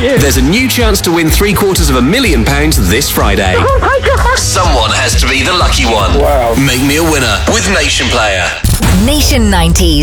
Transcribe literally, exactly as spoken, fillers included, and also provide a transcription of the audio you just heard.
you. There's a new chance to win three quarters of a million pounds this Friday. Oh my God. Someone has to be the lucky one. Wow. Make me a winner with Nation Player. Nation nineties.